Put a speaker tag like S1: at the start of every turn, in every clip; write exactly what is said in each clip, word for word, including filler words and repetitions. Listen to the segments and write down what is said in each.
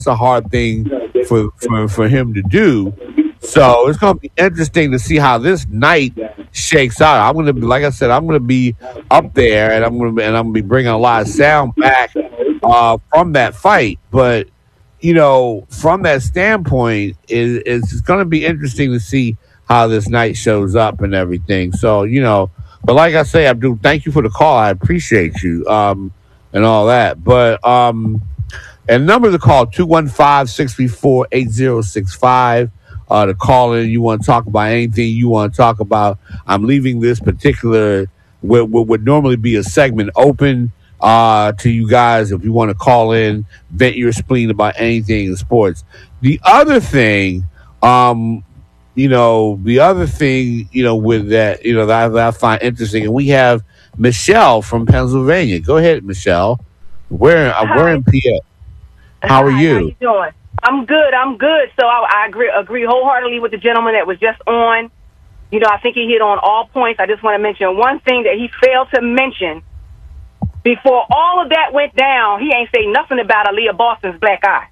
S1: a hard thing for for, for him to do. So it's going to be interesting to see how this night shakes out. I'm going to be, like I said, I'm going to be up there, and I'm going to and I'm going to be bringing a lot of sound back uh, from that fight. But you know, from that standpoint, it, it's going to be interesting to see how this night shows up and everything. So you know, but like I say, Abdul, thank you for the call. I appreciate you um, and all that. But um, and number to call two one five, six three four, eight zero six five. Uh, to call in, you want to talk about anything you want to talk about. I'm leaving this particular, what, what would normally be a segment, open uh, to you guys if you want to call in, vent your spleen about anything in sports. The other thing, um, you know, the other thing, you know, with that, you know, that I, that I find interesting, and we have Michelle from Pennsylvania. Go ahead, Michelle. We're, uh, we're in P F. How are
S2: Hi,
S1: you?
S2: How you doing? I'm good. I'm good. So I, I agree agree wholeheartedly with the gentleman that was just on. You know, I think he hit on all points. I just want to mention one thing that he failed to mention. Before all of that went down, he ain't say nothing about Aaliyah Boston's black eye.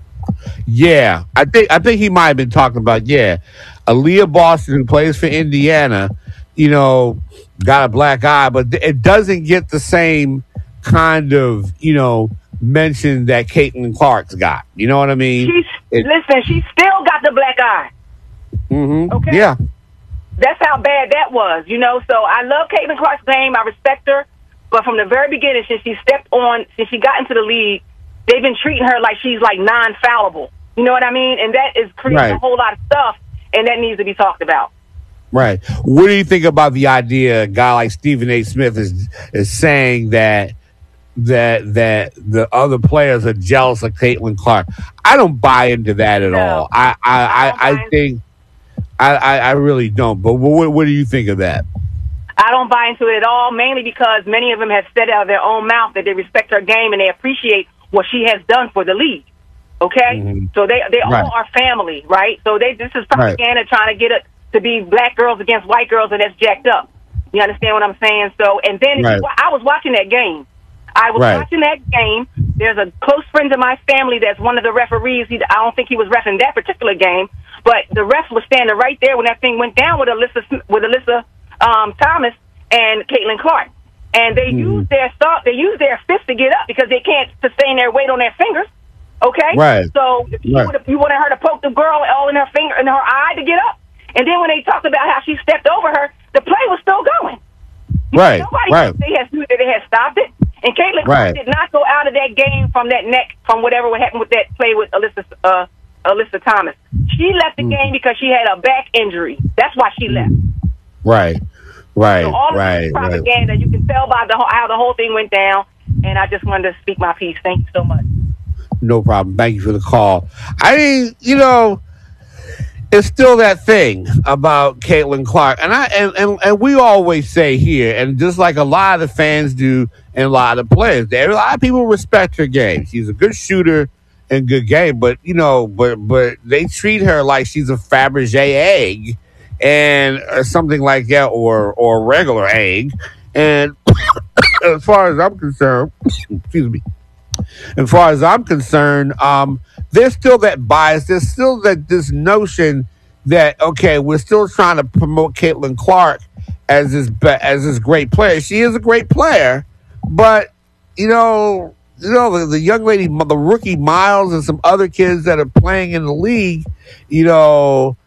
S1: Yeah, I think I think he might have been talking about yeah, Aaliyah Boston, who plays for Indiana. You know, got a black eye, but it doesn't get the same kind of you know. mention that Caitlin Clark's got. You know what I mean?
S2: She's, it, listen, she still got the black eye.
S1: Mm-hmm.
S2: Okay?
S1: Yeah.
S2: That's how bad that was, you know? So I love Caitlin Clark's game. I respect her. But from the very beginning, since she stepped on, since she got into the league, they've been treating her like she's like non-fallible. You know what I mean? And that is creating right. a whole lot of stuff, and that needs to be talked about.
S1: Right. What do you think about the idea a guy like Stephen A. Smith is is saying that that that the other players are jealous of Caitlin Clark? I don't buy into that at
S2: no.
S1: all. I I, I, I, I think I, I, I really don't. But what what do you think of that?
S2: I don't buy into it at all, mainly because many of them have said out of their own mouth that they respect her game and they appreciate what she has done for the league. Okay? Mm-hmm. So they they right. all are family, right? So they this is propaganda right. trying to get it to be black girls against white girls, and that's jacked up. You understand what I'm saying? So, and then right. I was watching that game. I was right. watching that game. There's a close friend of my family that's one of the referees. He, I don't think he was reffing that particular game, but the ref was standing right there when that thing went down with Alyssa with Alyssa um, Thomas and Caitlin Clark. And they mm-hmm. use their thought, they use their fists to get up because they can't sustain their weight on their fingers. Okay,
S1: right.
S2: So if you, right. you wanted her to poke the girl all in her finger in her eye to get up, and then when they talked about how she stepped over her, the play was still going.
S1: Right.
S2: Nobody
S1: right.
S2: they had they had stopped it. And Caitlin
S1: right.
S2: did not go out of that game from that neck, from whatever happened with that play with Alyssa, uh, Alyssa Thomas. She left the mm. game because she had a back injury. That's why she left.
S1: Right, right,
S2: so all of
S1: right.
S2: This propaganda, right. you can tell by the how the whole thing went down. And I just wanted to speak my piece. Thank you so much.
S1: No problem. Thank you for the call. I mean, you know, it's still that thing about Caitlin Clark, and I and, and, and we always say here, and just like a lot of the fans do, and a lot of the players, there a lot of people respect her game. She's a good shooter and good game, but you know, but but they treat her like she's a Fabergé egg, and or something like that, or or a regular egg. And as far as I'm concerned, excuse me. As far as I'm concerned, um, there's still that bias. There's still that this notion that okay, we're still trying to promote Caitlin Clark as this as this great player. She is a great player, but you know, you know the, the young lady, the rookie Miles, and some other kids that are playing in the league. You know,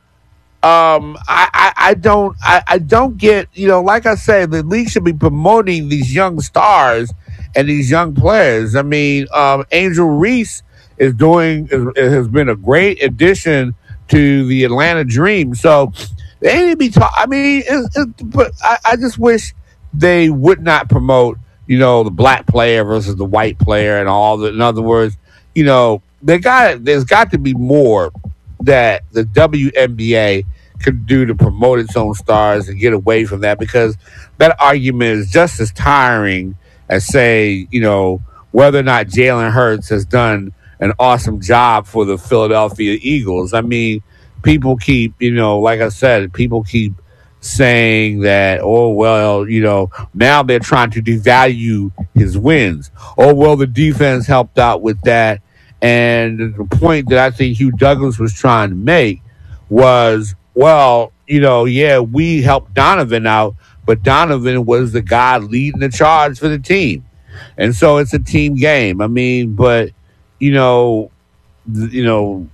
S1: um, I, I, I don't I, I don't get. You know, like I said, the league should be promoting these young stars and these young players. I mean, um, Angel Reese is doing is, has been a great addition to the Atlanta Dream. So they need to be taught. I mean, it's, it's, but I, I just wish they would not promote, you know, the black player versus the white player and all that. In other words, you know, they got there's got to be more that the W N B A could do to promote its own stars and get away from that, because that argument is just as tiring as say, you know, whether or not Jalen Hurts has done an awesome job for the Philadelphia Eagles. I mean, people keep, you know, like I said, people keep saying that, oh, well, you know, now they're trying to devalue his wins. Oh, well, the defense helped out with that. And the point that I think Hugh Douglas was trying to make was, well, you know, yeah, we helped Donovan out, but Donovan was the guy leading the charge for the team. And so it's a team game. I mean, but, you know, you know,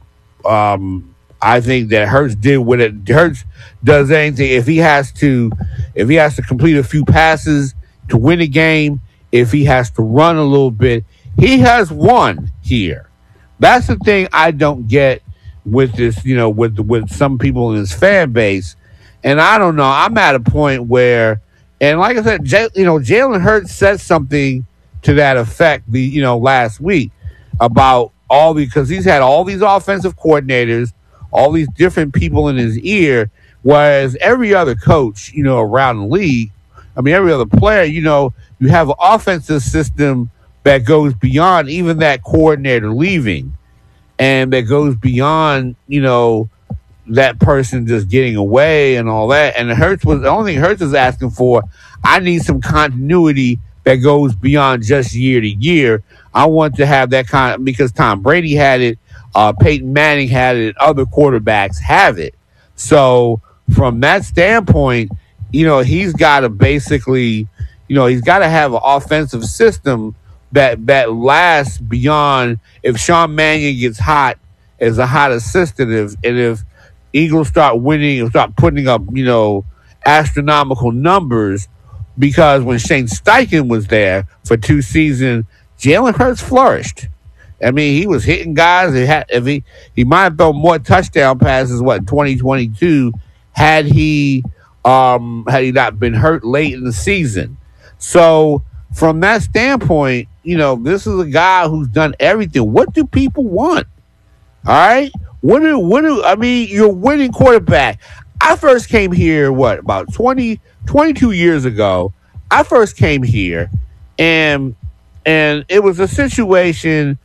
S1: um, I think that Hurts did what it Hurts does anything. If he has to, if he has to complete a few passes to win a game, if he has to run a little bit, he has won here. That's the thing I don't get with this, you know, with with some people in his fan base. And I don't know. I'm at a point where, and like I said, J, you know, Jalen Hurts said something to that effect, the you know, last week about all because he's had all these offensive coordinators, all these different people in his ear, whereas every other coach, you know, around the league, I mean, every other player, you know, you have an offensive system that goes beyond even that coordinator leaving, and that goes beyond, you know, that person just getting away and all that. And Hurts was the only thing Hurts is asking for. I need some continuity that goes beyond just year to year. I want to have that kind of, because Tom Brady had it, uh, Peyton Manning had it, other quarterbacks have it. So from that standpoint, you know, he's got to basically, you know, he's got to have an offensive system that that lasts beyond. If Sean Mannion gets hot as a hot assistant, if, and if Eagles start winning and start putting up, you know, astronomical numbers, because when Shane Steichen was there for two seasons, Jalen Hurts flourished. I mean, he was hitting guys. He had, if he, he might have thrown more touchdown passes, what, in twenty twenty-two, had he um, had he not been hurt late in the season. So from that standpoint, you know, this is a guy who's done everything. What do people want? All right? What do, what do, I mean, you're winning quarterback. I first came here, what, about twenty, twenty-two years ago. I first came here, and and it was a situation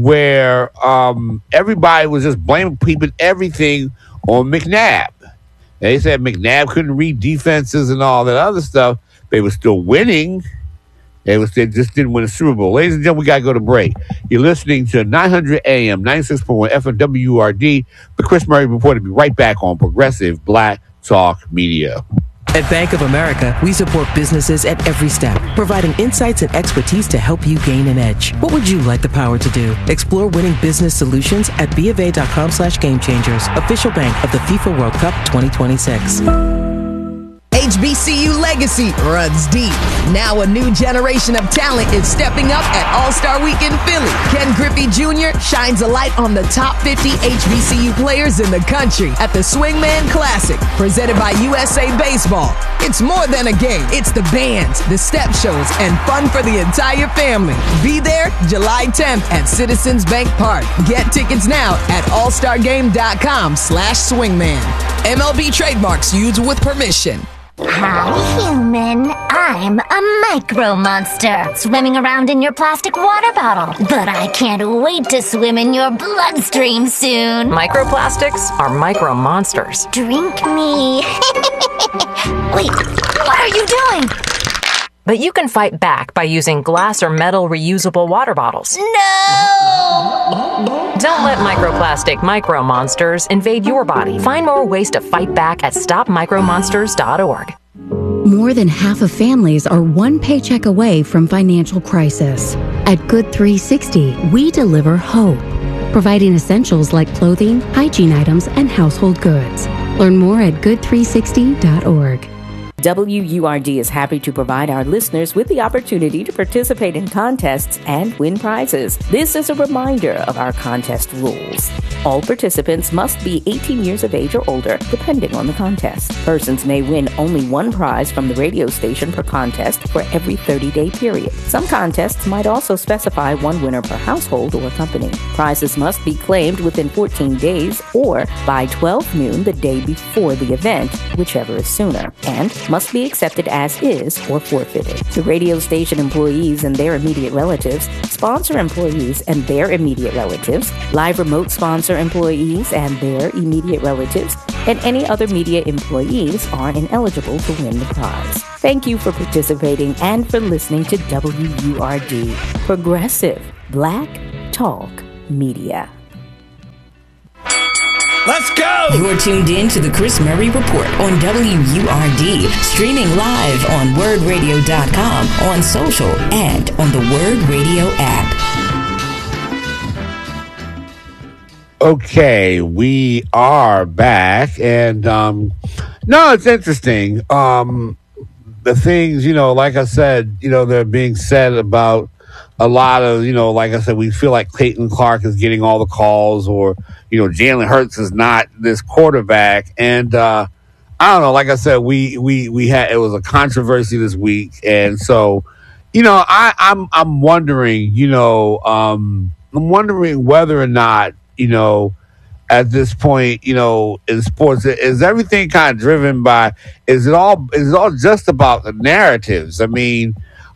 S1: where um, everybody was just blaming people, everything on McNabb. They said McNabb couldn't read defenses and all that other stuff. They were still winning. They, was, they just didn't win a Super Bowl. Ladies and gentlemen, we got to go to break. You're listening to nine hundred A M, ninety-six point one F M W R D. The Chris Murray Report will be right back on Progressive Black Talk Media.
S3: At Bank of America, we support businesses at every step, providing insights and expertise to help you gain an edge. What would you like the power to do? Explore winning business solutions at bofa.com slash game changers, official bank of the FIFA World Cup twenty twenty-six.
S4: H B C U legacy runs deep. Now a new generation of talent is stepping up at All-Star Week in Philly. Ken Griffey Junior shines a light on the top fifty H B C U players in the country at the Swingman Classic, presented by U S A Baseball. It's more than a game. It's the bands, the step shows, and fun for the entire family. Be there July tenth at Citizens Bank Park. Get tickets now at allstargame.com slash swingman. M L B trademarks used with permission.
S5: Hi, human. I'm a micro monster, swimming around in your plastic water bottle. But I can't wait to swim in your bloodstream soon.
S6: Microplastics are micro monsters.
S5: Drink me. Wait, what are you doing?
S6: But you can fight back by using glass or metal reusable water bottles.
S5: No!
S6: Don't let microplastic micro monsters invade your body. Find more ways to fight back at stop micro monsters dot org.
S7: More than half of families are one paycheck away from financial crisis. At Good three sixty, we deliver hope, providing essentials like clothing, hygiene items, and household goods. Learn more at good three sixty dot org.
S8: W U R D is happy to provide our listeners with the opportunity to participate in contests and win prizes. This is a reminder of our contest rules. All participants must be eighteen years of age or older, depending on the contest. Persons may win only one prize from the radio station per contest for every thirty-day period. Some contests might also specify one winner per household or company. Prizes must be claimed within fourteen days or by twelve noon the day before the event, whichever is sooner, and must be accepted as is or forfeited. The radio station employees and their immediate relatives, sponsor employees and their immediate relatives, live remote sponsor employees and their immediate relatives, and any other media employees are ineligible to win the prize. Thank you for participating and for listening to W U R D, Progressive Black Talk Media.
S9: Let's go!
S10: You're tuned in to the Chris Murray Report on W U R D, streaming live on word radio dot com, on social, and on the Word Radio app.
S1: Okay, we are back, and um, no, it's interesting. Um, the things, you know, like I said, you know, they're being said about a lot of, you know, like I said, we feel like Caitlin Clark is getting all the calls, or, you know, Jalen Hurts is not this quarterback. And uh, I don't know, like I said, we we we had, it was a controversy this week. And so, you know, I, I'm I'm wondering, you know, um, I'm wondering whether or not, you know, at this point, you know, in sports, is everything kind of driven by, is it all, is it all just about the narratives? I mean,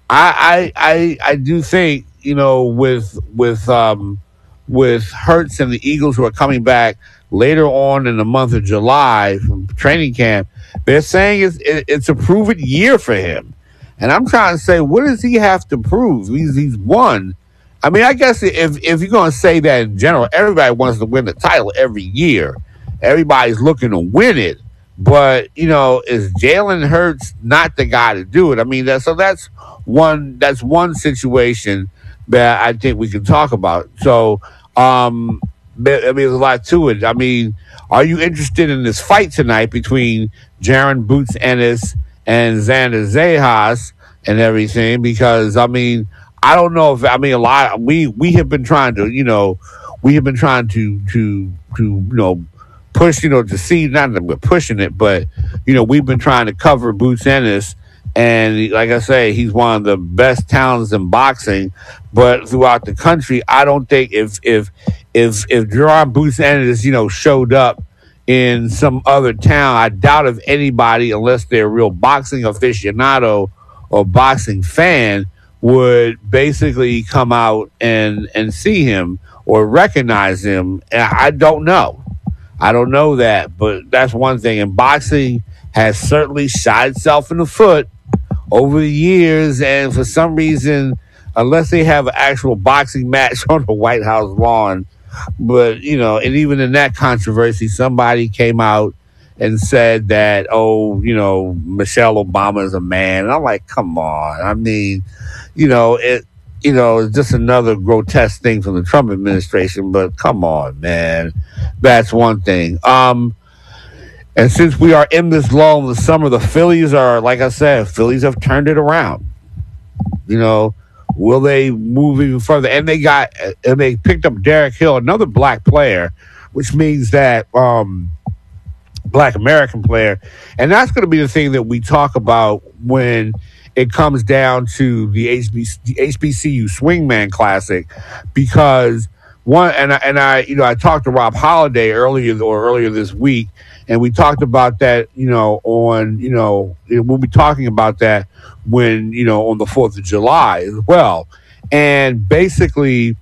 S1: I, I, I, I do think, you know, with, with, um, with Hurts and the Eagles, who are coming back later on in the month of July from training camp, they're saying it's, it's a proven year for him. And I'm trying to say, what does he have to prove? He's, he's won. I mean, I guess if, if you're going to say that in general, everybody wants to win the title every year. Everybody's looking to win it. But, you know, is Jalen Hurts not the guy to do it? I mean, that, so that's one, that's one situation that I think we can talk about. So, um, I mean, there's a lot to it. I mean, are you interested in this fight tonight between Jaron Boots Ennis and Xander Zayas and everything? Because, I mean, I don't know if, I mean, a lot, we, we have been trying to, you know, we have been trying to, to, to, you know, push, you know, to see, not that we're pushing it, but, you know, we've been trying to cover Boots Ennis. And like I say, he's one of the best talents in boxing, but throughout the country, I don't think if, if, if, if Jaron Boots Ennis, you know, showed up in some other town, I doubt if anybody, unless they're a real boxing aficionado or boxing fan, would basically come out and, and see him or recognize him. And I don't know. I don't know that, but that's one thing. And boxing has certainly shot itself in the foot over the years. And for some reason, unless they have an actual boxing match on the White House lawn, but, you know, and even in that controversy, somebody came out and said that, oh, you know, Michelle Obama is a man. And I'm like, come on. I mean, you know, it, you know, it's just another grotesque thing from the Trump administration, but come on, man. That's one thing. Um, and since we are in this lull in the summer, the Phillies are, like I said, Phillies have turned it around. You know, will they move even further? And they got, and they picked up Derek Hill, another black player, which means that, um, black American player. And that's going to be the thing that we talk about when it comes down to the H B C U Swingman Classic, because one, and I, and I, you know, I talked to Rob Holiday earlier or earlier this week, and we talked about that, you know, on, you know, we'll be talking about that when, you know, on the fourth of July as well. And basically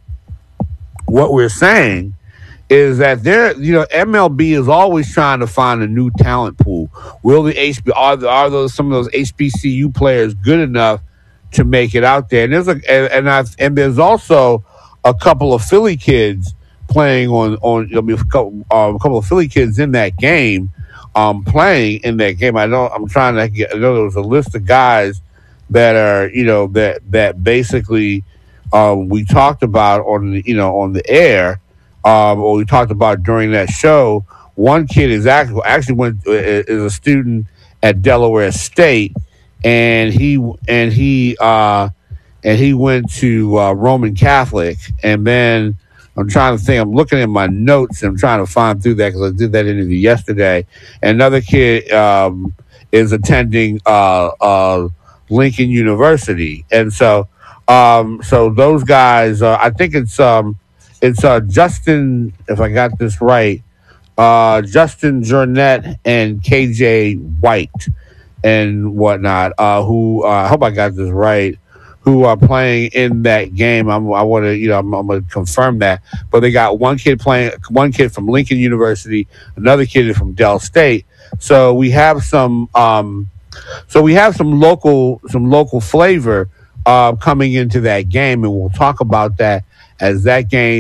S1: what we're saying is that there, you know, M L B is always trying to find a new talent pool. Will the H B are, are those some of those H B C U players good enough to make it out there? And there's a and, and I and there's also a couple of Philly kids playing on on I mean, a couple, uh, a couple of Philly kids in that game, um, playing in that game. I know I'm trying to get. I know there was a list of guys that are, you know, that that basically um, we talked about on the, you know, on the air. Um, or we talked about during that show. One kid is actually actually went is a student at Delaware State, and he and he uh, and he went to uh, Roman Catholic. And then I'm trying to think. I'm looking at my notes. And I'm trying to find through that because I did that interview yesterday. And another kid um, is attending uh, uh, Lincoln University, and so um, so those guys. Uh, I think it's. Um, It's uh, Justin, if I got this right, uh, Justin Jurnett and K J White and whatnot, uh, who, uh, I hope I got this right, who are playing in that game. I'm, I want to, you know, I'm, I'm going to confirm that. But they got one kid playing, one kid from Lincoln University, another kid from Del State. So we have some, um, so we have some local, some local flavor uh, coming into that game, and we'll talk about that as that game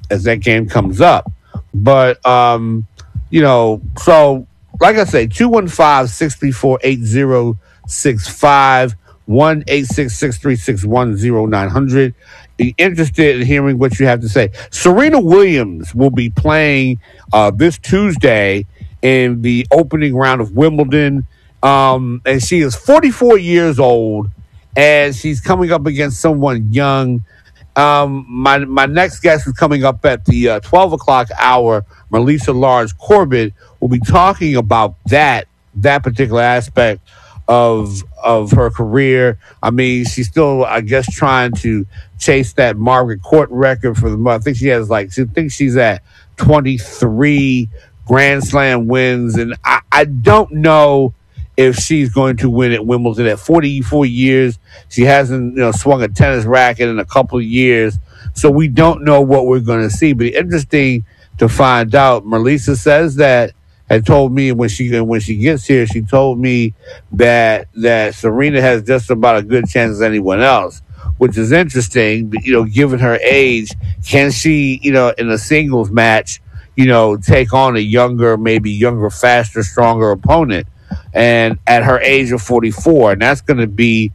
S1: as that game comes up. But um, you know, so like I say, two one five, six three four, eight zero six five, one eight six six three six one zero nine hundred. Be interested in hearing what you have to say. Serena Williams will be playing uh, this Tuesday in the opening round of Wimbledon. Um, and she is forty-four years old, and she's coming up against someone young. Um, my my next guest is coming up at the uh, twelve o'clock hour. Melissa Lars Corbett will be talking about that that particular aspect of of her career. I mean, she's still, I guess, trying to chase that Margaret Court record for the month. I think she has like, she thinks she's at twenty-three Grand Slam wins, and I, I don't know if she's going to win at Wimbledon. At forty-four years, she hasn't, you know, swung a tennis racket in a couple of years, so we don't know what we're going to see. But interesting to find out. Melissa says that, had told me when she when she gets here, she told me that that Serena has just about a good chance as anyone else, which is interesting. But, you know, given her age, can she, you know, in a singles match, you know, take on a younger, maybe younger, faster, stronger opponent? And at her age of forty-four, and that's going to be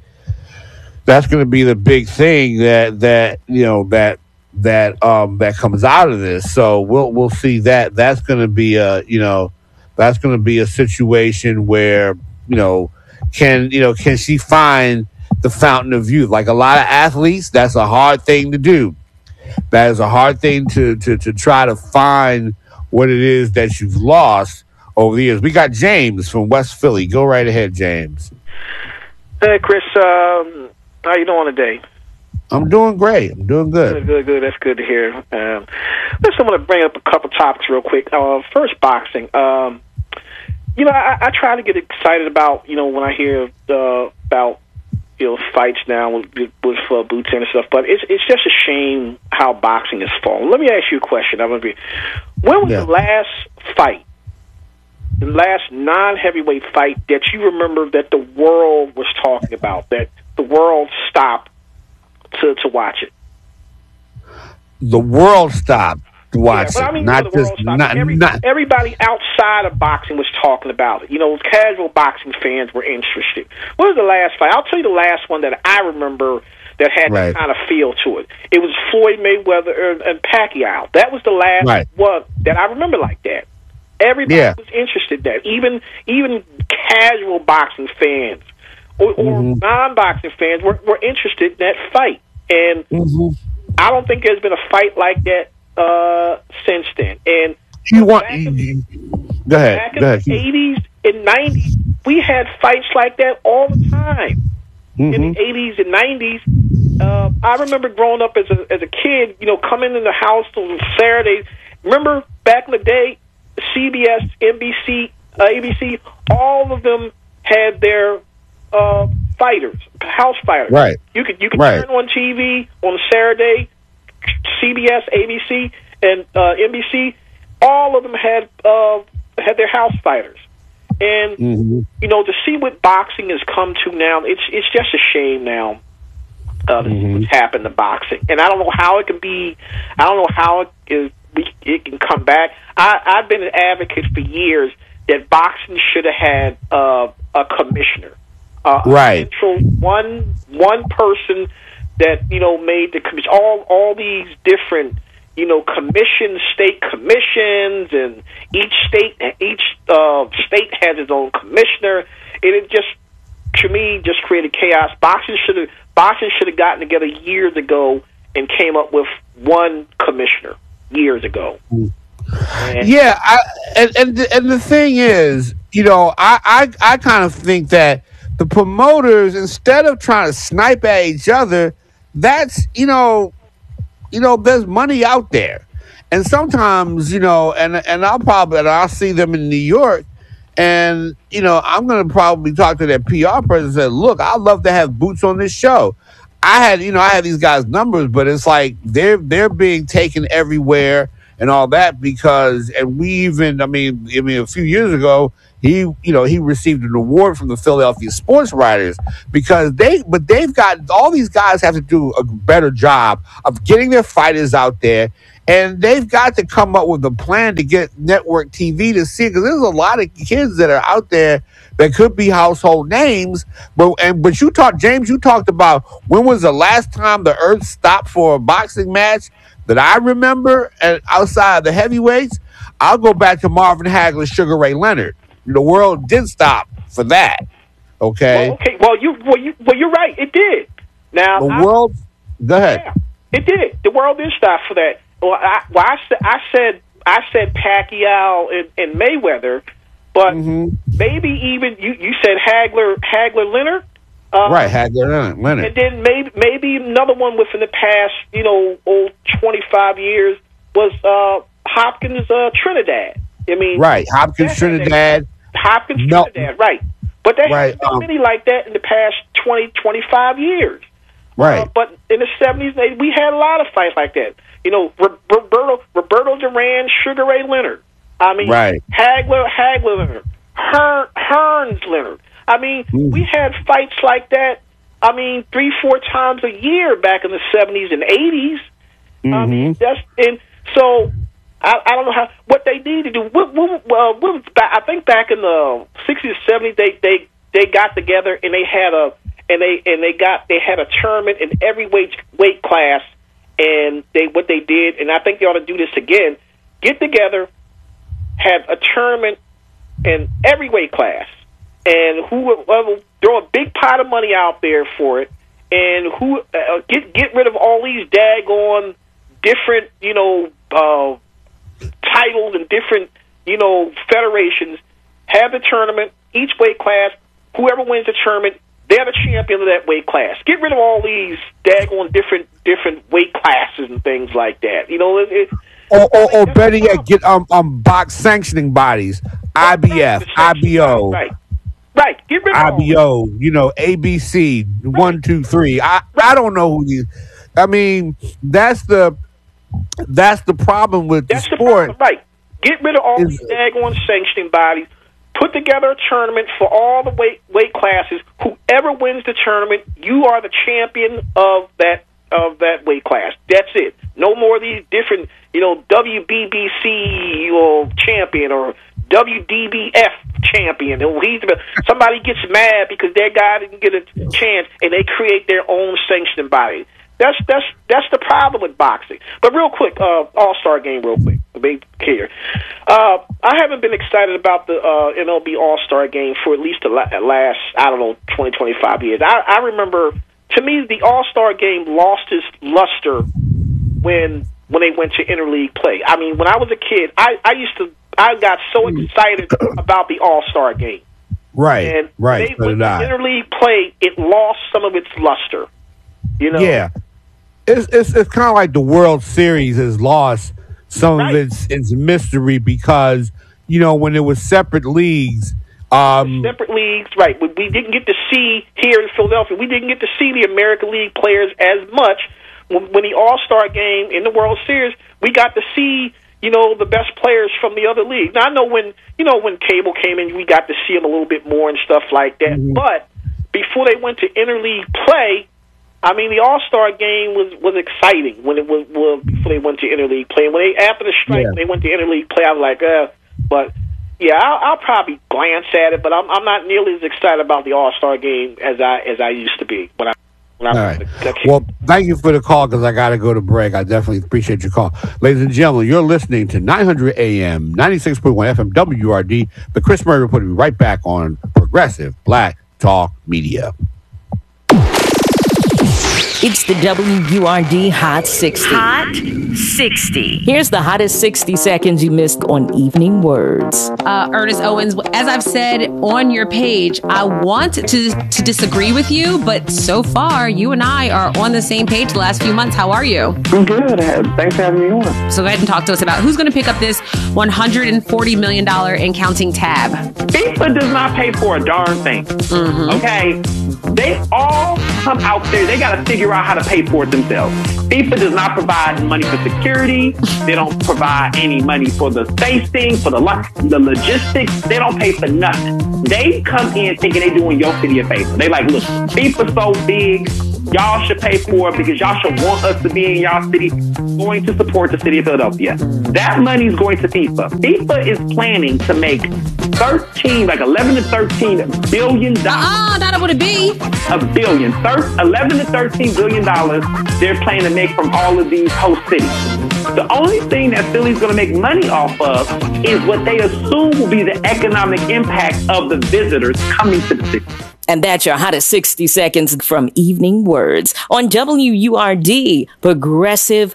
S1: that's going to be the big thing that that you know that that um that comes out of this. So we'll we'll see that. That's going to be a you know that's going to be a situation where you know can you know can she find the fountain of youth? Like a lot of athletes, that's a hard thing to do. That is a hard thing to to to try to find what it is that you've lost over the years. We got James from West Philly. Go right ahead, James.
S9: Hey, Chris. Um, how you doing today?
S1: I'm doing great. I'm doing good.
S9: Good, good, good. That's good to hear. Um, listen, I'm going to bring up a couple topics real quick. Uh, first, boxing. Um, you know, I, I try to get excited about, you know, when I hear uh, about, you know, fights now with, with uh, boots and stuff, but it's it's just a shame how boxing has fallen. Let me ask you a question. I'm going to be, when was yeah. the last fight, the last non-heavyweight fight that you remember that the world was talking about, that the world stopped to, to watch it?
S1: The world stopped to watch
S9: yeah, but I mean,
S1: it. Not
S9: you know, the
S1: just,
S9: world stopped.
S1: not,
S9: Every,
S1: not,
S9: everybody outside of boxing was talking about it. You know, casual boxing fans were interested. What was the last fight? I'll tell you the last one that I remember that had
S1: right.
S9: that kind of feel to it. It was Floyd Mayweather and Pacquiao. That was the last
S1: right.
S9: one that I remember like that. Everybody yeah. was interested in that. Even even casual boxing fans or, or mm-hmm. non-boxing fans were, were interested in that fight. And
S1: mm-hmm.
S9: I don't think there's been a fight like that uh, since then. And
S1: you want?
S9: back in,
S1: go ahead.
S9: Back in
S1: go ahead.
S9: the eighties and nineties, we had fights like that all the time.
S1: Mm-hmm.
S9: In the eighties and nineties, uh, I remember growing up as a as a kid. You know, coming in the house on Saturdays. Remember back in the day, C B S, N B C, uh, A B C, all of them had their uh, fighters, house fighters.
S1: Right.
S9: You could you could
S1: right.
S9: turn on T V on a Saturday, C B S, A B C, and uh, N B C. All of them had uh, had their house fighters. And
S1: mm-hmm.
S9: you know, to see what boxing has come to now, it's it's just a shame now. Uh, to
S1: mm-hmm.
S9: see what's happened to boxing, and I don't know how it can be. I don't know how it is. It can come back. I, I've been an advocate for years that boxing should have had uh, a commissioner, uh,
S1: right?
S9: A one one person that you know made the commission. All all these different you know commissions, state commissions, and each state each uh, state has its own commissioner. And it just to me just created chaos. Boxing should have boxing should have gotten together years ago and came up with one commissioner. Years ago. And
S1: yeah, I, and and the, and the thing is, you know, I, I I kind of think that the promoters, instead of trying to snipe at each other, that's you know, you know, there's money out there, and sometimes you know, and and I'll probably and I'll see them in New York, and you know, I'm gonna probably talk to their P R person and say, look, I'd love to have Boots on this show. I had, you know, I had these guys' numbers, but it's like they're they're being taken everywhere and all that because, and we even, I mean, I mean, a few years ago, he, you know, he received an award from the Philadelphia Sports Writers because they, but they've got, all these guys have to do a better job of getting their fighters out there, and they've got to come up with a plan to get network T V to see, because there's a lot of kids that are out there that could be household names. But and but you talked, James, you talked about when was the last time the earth stopped for a boxing match that I remember, and outside of the heavyweights, I'll go back to Marvin Hagler, Sugar Ray Leonard. The world did stop for that. Okay.
S9: Well, okay. Well, you well you well you're right. It did. Now
S1: the
S9: I,
S1: world. Go ahead.
S9: Yeah, it did. The world did stop for that. Well, I, well, I, I said I said Pacquiao and, and Mayweather, but mm-hmm. maybe even you, you said Hagler Hagler Leonard.
S1: Um, right, Hagler Leonard.
S9: And then maybe maybe another one within the past, you know, old twenty-five years was uh, Hopkins uh, Trinidad. I mean,
S1: right, Hopkins Trinidad.
S9: Hopkins
S1: no.
S9: Trinidad, right. But there
S1: right,
S9: hasn't been
S1: um,
S9: many like that in the past twenty, twenty-five years.
S1: Right.
S9: Uh, but in the seventies, they, we had a lot of fights like that. You know, Roberto, Roberto Duran, Sugar Ray Leonard. I mean,
S1: right.
S9: Hagler, Hagler Leonard. Hearn, Hearns Leonard. I mean, mm. we had fights like that, I mean, three, four times a year back in the seventies and eighties.
S1: Mm-hmm.
S9: I mean, that's, and so I, I don't know how, what they need to do. What, what, well, what was back, I think back in the sixties or seventies, they, they, they got together and they had a, and they, and they got, they had a tournament in every weight, weight class. And they what they did, and I think they ought to do this again, get together, have a tournament in every weight class, and who will throw a big pot of money out there for it, and who uh, get get rid of all these daggone different, you know, uh, titles and different, you know, federations, have the tournament, each weight class, whoever wins the tournament, they're the champion of that weight class. Get rid of all these daggone different different weight classes and things like that. You know, it, it,
S1: or, or, or better yet, get um, um box sanctioning bodies, I B F, I B O,
S9: right, right. Get rid of
S1: I B O. You know, A B C, right. one, two, three. I I don't know who these. I mean, that's the that's the problem with
S9: that's
S1: the sport.
S9: The problem, right. Get rid of all is, these daggone sanctioning bodies. Put together a tournament for all the weight weight classes. Whoever wins the tournament, you are the champion of that of that weight class. That's it. No more of these different, you know, W B B C or champion or W D B F champion. He's somebody gets mad because their guy didn't get a chance, and they create their own sanctioning body. That's that's that's the problem with boxing. But real quick, uh, All-Star game, real quick. Be clear. Uh, I haven't been excited about the uh, M L B All-Star game for at least the last, I don't know, twenty, twenty-five years. I, I remember, to me, the All-Star game lost its luster when when they went to interleague play. I mean, when I was a kid, I, I used to, I got so excited about the All-Star game.
S1: Right,
S9: and
S1: right.
S9: They, so when the interleague play, it lost some of its luster. You know?
S1: Yeah. It's it's, it's kind of like the World Series has lost some
S9: right.
S1: of its its mystery because, you know, when it was separate leagues. Um,
S9: separate leagues, right. We, we didn't get to see here in Philadelphia, we didn't get to see the American League players as much. When, when the All-Star game in the World Series, we got to see, you know, the best players from the other leagues. Now, I know when, you know, when cable came in, we got to see them a little bit more and stuff like that. Mm-hmm. But before they went to interleague play, I mean, the All-Star game was, was exciting when it was, well, before they went to interleague play. When they after the strike, yeah. when they went to interleague play, I was like, uh, but yeah, I'll, I'll probably glance at it, but I'm, I'm not nearly as excited about the All-Star game as I as I used to be when I. When
S1: All
S9: I
S1: right. Well, thank you for the call because I got to go to break. I definitely appreciate your call, ladies and gentlemen. You're listening to nine hundred A M, ninety-six point one F M, W R D. The Chris Murray Report will be right back on Progressive Black Talk Media.
S8: It's the W U R D Hot sixty.
S11: Hot sixty.
S8: Here's the hottest sixty seconds you missed on Evening Words.
S12: Uh, Ernest Owens, as I've said on your page, I want to, to disagree with you, but so far, you and I are on the same page the last few months. How are you?
S13: I'm good. Thanks for having me on.
S12: So go ahead and talk to us about who's going to pick up this one hundred forty million dollars and counting tab.
S13: FIFA does not pay for a darn thing.
S12: Mm-hmm.
S13: Okay? They all come out there. They got to figure figure out how to pay for it themselves. FIFA does not provide money for security. They don't provide any money for the spacing, for the the logistics. They don't pay for nothing. They come in thinking they're doing your city a favor. They like, look, FIFA's so big, y'all should pay for it because y'all should want us to be in y'all city, going to support the city of Philadelphia. That money is going to FIFA. FIFA is planning to make thirteen, like eleven to thirteen billion dollars.
S12: Uh-uh, that would it be?
S13: A billion. Thir- eleven to thirteen billion dollars they're planning to make from all of these host cities. The only thing that Philly's going to make money off of is what they assume will be the economic impact of the visitors coming to the city.
S8: And that's your hottest sixty seconds from Evening Words on W U R D, Progressive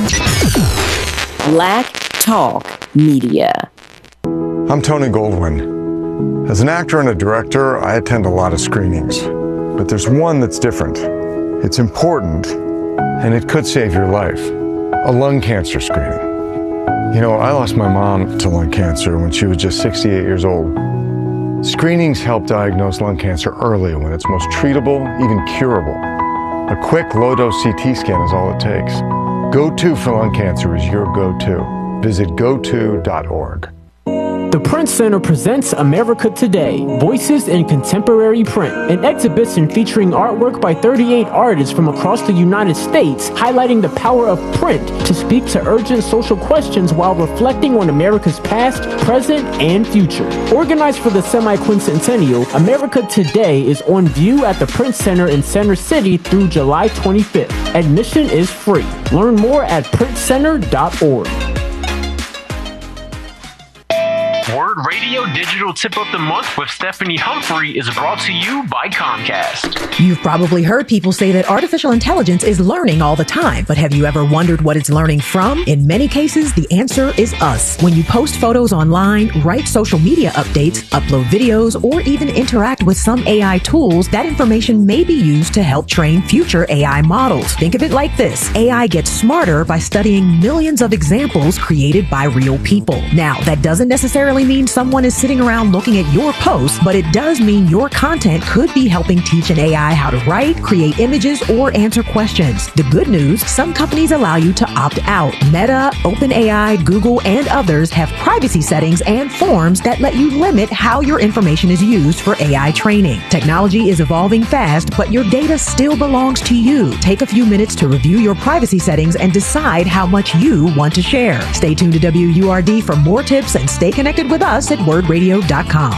S8: Black Talk Media.
S14: I'm Tony Goldwyn. As an actor and a director, I attend a lot of screenings. But there's one that's different. It's important, and it could save your life. A lung cancer screening. You know, I lost my mom to lung cancer when she was just sixty-eight years old. Screenings help diagnose lung cancer early when it's most treatable, even curable. A quick low-dose C T scan is all it takes. Go To for lung cancer is your go-to. Visit go to dot org.
S15: The Print Center presents America Today, Voices in Contemporary Print, an exhibition featuring artwork by thirty-eight artists from across the United States, highlighting the power of print to speak to urgent social questions while reflecting on America's past, present, and future. Organized for the semi-quincentennial, America Today is on view at the Print Center in Center City through July twenty-fifth. Admission is free. Learn more at print center dot org.
S16: Word Radio Digital Tip of the Month with Stephanie Humphrey is brought to you by Comcast.
S17: You've probably heard people say that artificial intelligence is learning all the time, but have you ever wondered what it's learning from? In many cases, the answer is us. When you post photos online, write social media updates, upload videos, or even interact with some A I tools, that information may be used to help train future A I models. Think of it like this. A I gets smarter by studying millions of examples created by real people. Now, that doesn't necessarily mean someone is sitting around looking at your posts, but it does mean your content could be helping teach an A I how to write, create images, or answer questions. The good news, some companies allow you to opt out. Meta, OpenAI, Google, and others have privacy settings and forms that let you limit how your information is used for A I training. Technology is evolving fast, but your data still belongs to you. Take a few minutes to review your privacy settings and decide how much you want to share. Stay tuned to W U R D for more tips and stay connected with us at word radio dot com.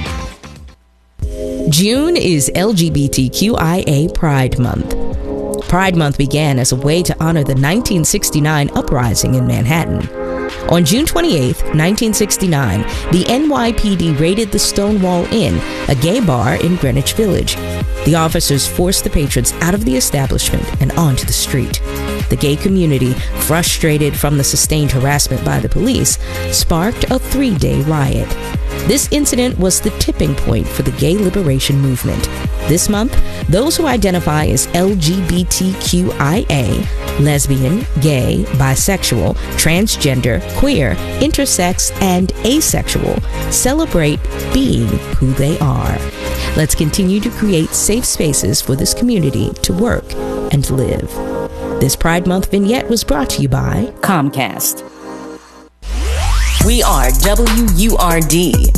S8: June is L G B T Q I A Pride Month. Pride Month began as a way to honor the nineteen sixty-nine uprising in Manhattan. On June twenty-eighth, nineteen sixty-nine, the N Y P D raided the Stonewall Inn, a gay bar in Greenwich Village. The officers forced the patrons out of the establishment and onto the street. The gay community, frustrated from the sustained harassment by the police, sparked a three-day riot. This incident was the tipping point for the gay liberation movement. This month, those who identify as L G B T Q I A, lesbian, gay, bisexual, transgender, queer, intersex, and asexual, celebrate being who they are. Let's continue to create safe spaces for this community to work and live. This Pride Month vignette was brought to you by Comcast. We are W U R D.